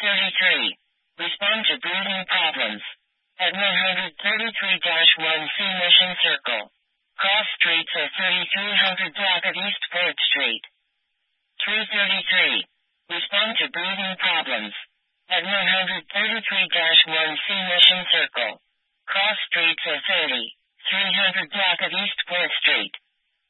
333. Respond to breathing problems. At 133-1C Mission Circle. Cross streets at 3300 block of East 4th Street. 333. Respond to breathing problems. At 133-1C Mission Circle. Cross streets at 300 block of East 4th Street.